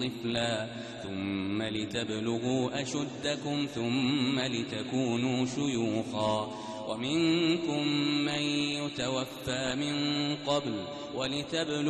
طفلا ثم لتبلغوا أشدكم ثم لتكونوا شيوخا ومنكم من يتوفى من قبل ولتبلغوا